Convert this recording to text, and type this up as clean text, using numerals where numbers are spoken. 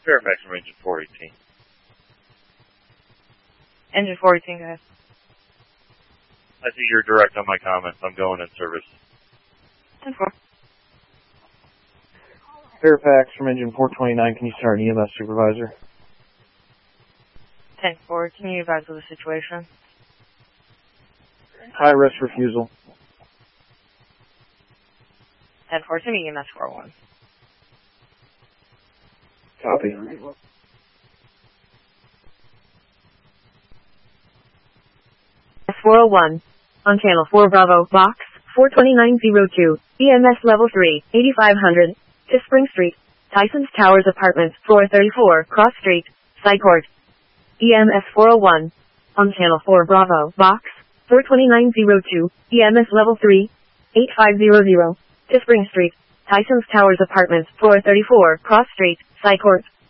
Fairfax from Engine 418. Engine 418, go ahead. I see you're direct on my comments. I'm going in service. 10-4. Fairfax from Engine 429, can you start an EMS supervisor? 10-4, can you advise of the situation? High risk refusal. 10-4, to me, EMS 401. Copy. S401. On channel 4 Bravo, box 42902, EMS level 3, 8500, to Spring Street, Tyson's Towers Apartments, floor 34, Cross Street, Psychort. EMS 401. On channel 4 Bravo, box 42902, EMS level 3, 8500, to Spring Street, Tyson's Towers Apartments, floor 34, Cross Street, Psychort.